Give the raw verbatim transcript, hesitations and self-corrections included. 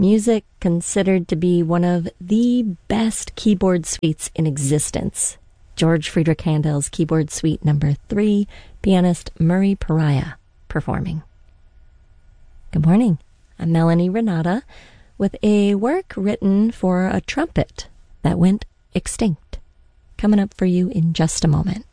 Music considered to be one of the best keyboard suites in existence. George Friedrich Handel's Keyboard Suite number three, pianist Murray Pariah performing. Good morning. I'm Melanie Renata with a work written for a trumpet that went extinct. Coming up for you in just a moment.